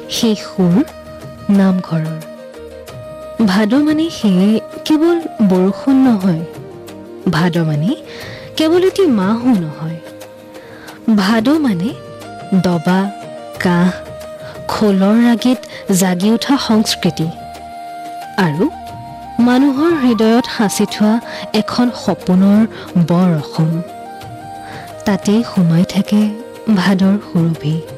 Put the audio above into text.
সেই সুৰ নামঘৰৰ। ভাদ মানে সেয়ে কেৱল বৰষুণ নহয়, ভাদ মানে কেৱল এটি মাহো নহয়, ভাদ মানে দবা, কাঁহ, খোলৰ ৰাগীত জাগি উঠা সংস্কৃতি আৰু মানুহৰ হৃদয়ত সাঁচি থোৱা এখন সপোনৰ বৰ অসম। তাতেই সোমাই থাকে ভাদৰ সুৰভি।